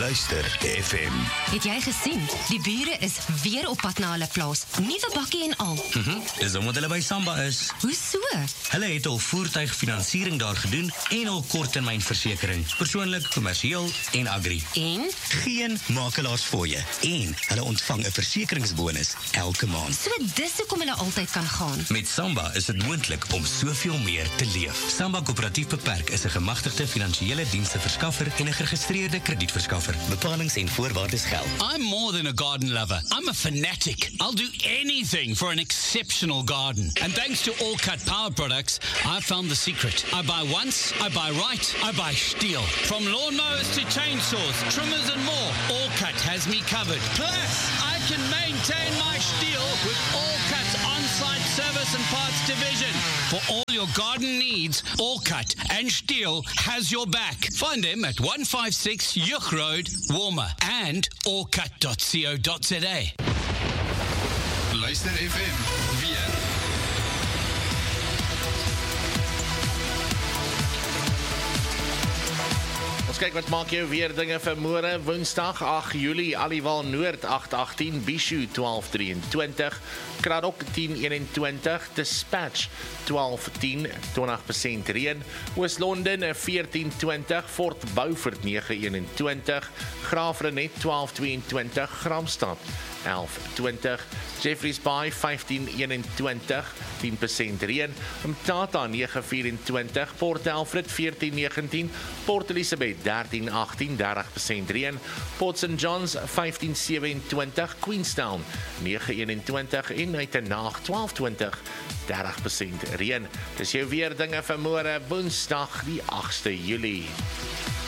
Luister FM. Het jy gesien? Die bure is weer op pad na hulle plaas. Nuwe bakkie en al. Dis omdat hulle by Samba is. Hoe so? Hulle het al voertuigfinansiering daar gedoen en al korttermynversekering. Persoonlik, kommersieel en agri. En? Geen makelaars voor je. En hulle ontvang 'n versekeringsbonus elke maand. So dis hoekom hulle altyd kan gaan. Met Samba is dit moontlik om soveel meer te leef. Samba Koöperatief Beperk is 'n gemagtigde finansiële diensteverskaffer en 'n geregistreerde kredietverskaffer. Bepalings en voorwaardes geld. I'm more than a garden lover. I'm a fanatic. I'll do anything for an exceptional garden. And thanks to All Cut Power products, I found the secret. I buy once, I buy right, I buy Stihl. From lawnmowers to chainsaws, trimmers and more, All Cut has me covered. Plus, I can maintain my Stihl with All Cut's on-site service and parts division. For all your garden needs, All Cut and Stihl has your back. Find them at 156 Yuch Road, Warmer, and allcut.co.za. Luister FM weer. Ons kyk wat maak jou weer dinge vir môre, Woensdag 8 Julie, Aliwal Noord 818, Bishu 1223, Kraddock 1021, Dispatch 1210, 20% reën, Oos-London 1420, Fort Beaufort 921, Graafrenet 1222, Gramstad 1120, Jeffreys Bay 1521, 10% reën, Mthatha 924, Port Alfred 1419, Port Elizabeth 1318, 30% reën, Port St John's 1527, Queenstown 921 en Uitenhaag 1220, 30% reën. Dis jou weer dinge vir môre, Woensdag die 8de Julie.